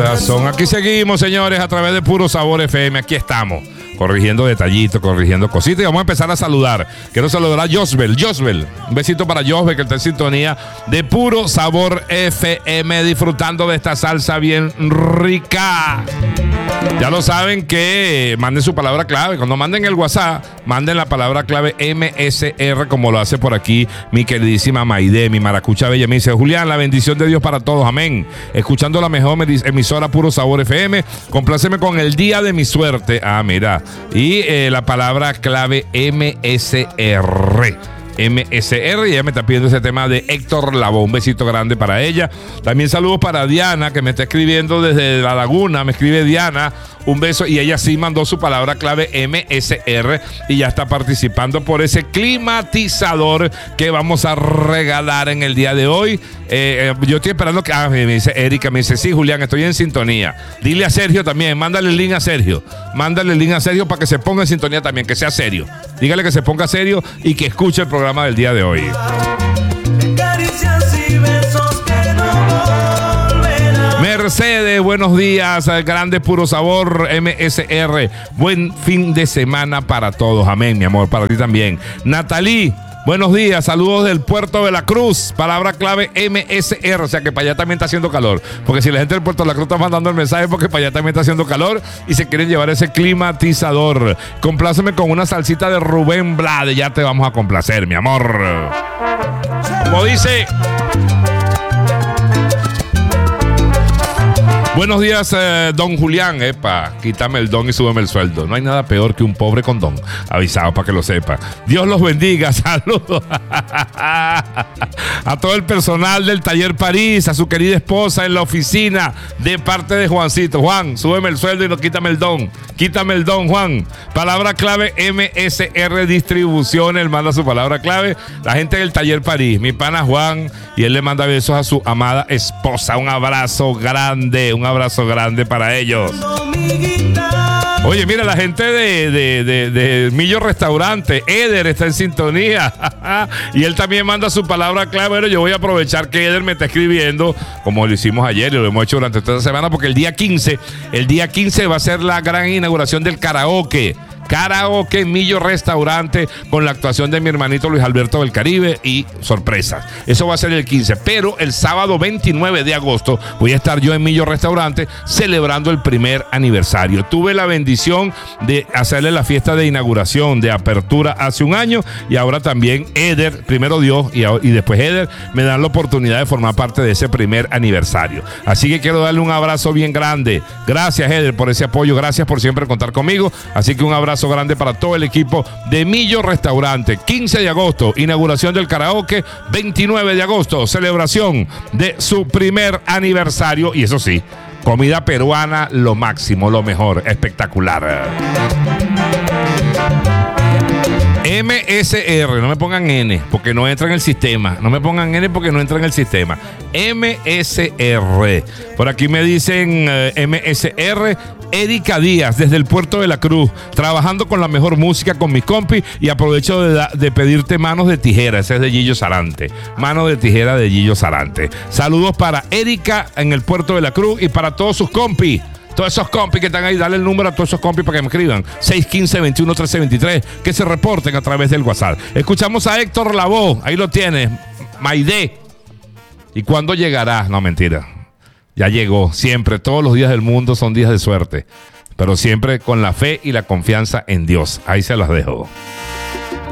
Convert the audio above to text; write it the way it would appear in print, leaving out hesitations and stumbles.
corazón. Aquí seguimos, señores, a través de Puro Sabor FM. Aquí estamos, corrigiendo detallitos, corrigiendo cositas. Y vamos a empezar a saludar. Quiero saludar a Josbel. Un besito para Josbel, que está en sintonía de Puro Sabor FM, disfrutando de esta salsa bien rica. Ya lo saben que manden su palabra clave. Cuando manden el WhatsApp, manden la palabra clave MSR, como lo hace por aquí mi queridísima Maide, mi maracucha bella. Me dice: Julián, la bendición de Dios para todos, amén. Escuchando la mejor emisora Puro Sabor FM. Compláceme con el día de mi suerte. Ah, mira. Y la palabra clave MSR. MSR, y ella me está pidiendo ese tema de Héctor Lavoe. Un besito grande para ella. También saludos para Diana, que me está escribiendo desde La Laguna. Me escribe Diana, un beso, y ella sí mandó su palabra clave MSR y ya está participando por ese climatizador que vamos a regalar en el día de hoy. Yo estoy esperando que... me dice Erika, me dice: sí, Julián, estoy en sintonía. Dile a Sergio también, mándale el link a Sergio. Mándale el link a Sergio para que se ponga en sintonía también, que sea serio. Dígale que se ponga serio y que escuche el programa del día de hoy. Mercedes, buenos días, grande Puro Sabor MSR. Buen fin de semana para todos, amén, mi amor, para ti también. Natalie, buenos días, saludos del puerto de la Cruz, palabra clave MSR, o sea que para allá también está haciendo calor, porque si la gente del puerto de la Cruz está mandando el mensaje, porque para allá también está haciendo calor y se quieren llevar ese climatizador. Compláceme con una salsita de Rubén Blades, ya te vamos a complacer, mi amor. Como dice... Buenos días, don Julián. Epa, quítame el don y súbeme el sueldo. No hay nada peor que un pobre con don. Avisado para que lo sepa. Dios los bendiga. Saludos a todo el personal del Taller París, a su querida esposa en la oficina, de parte de Juancito. Juan, súbeme el sueldo y no quítame el don. Quítame el don, Juan. Palabra clave MSR Distribución. Él manda su palabra clave. La gente del Taller París, mi pana Juan, y él le manda besos a su amada esposa. Un abrazo grande, un abrazo grande para ellos. Oye, mira, la gente de Millo Restaurante, Eder está en sintonía y él también manda su palabra clave. Bueno, yo voy a aprovechar que Eder me está escribiendo, como lo hicimos ayer y lo hemos hecho durante toda la semana, porque el día 15 va a ser la gran inauguración del karaoke Millo Restaurante, con la actuación de mi hermanito Luis Alberto del Caribe y sorpresas. Eso va a ser el 15, pero el sábado 29 de agosto voy a estar yo en Millo Restaurante celebrando el primer aniversario. Tuve la bendición de hacerle la fiesta de inauguración, de apertura hace un año, y ahora también Eder, primero Dios y después Eder, me dan la oportunidad de formar parte de ese primer aniversario. Así que quiero darle un abrazo bien grande. Gracias, Eder, por ese apoyo. Gracias por siempre contar conmigo. Así que un abrazo grande para todo el equipo de Millo Restaurante. 15 de agosto, inauguración del karaoke. 29 de agosto, celebración de su primer aniversario. Y eso sí, comida peruana, lo máximo, lo mejor, espectacular. MSR, no me pongan N porque no entra en el sistema. No me pongan N porque no entra en el sistema. MSR. Por aquí me dicen MSR. Erika Díaz, desde el puerto de la Cruz, trabajando con la mejor música con mis compis, y aprovecho de pedirte manos de tijera. Ese es de Gillo Sarante. Mano de tijera de Gillo Sarante. Saludos para Erika en el puerto de la Cruz y para todos sus compis. Todos esos compis que están ahí, dale el número a todos esos compis para que me escriban. 615-21-1323, que se reporten a través del WhatsApp. Escuchamos a Héctor Lavoe, ahí lo tienes, Maide. ¿Y cuándo llegará? No, mentira. Ya llegó. Siempre, todos los días del mundo son días de suerte, pero siempre con la fe y la confianza en Dios. Ahí se las dejo.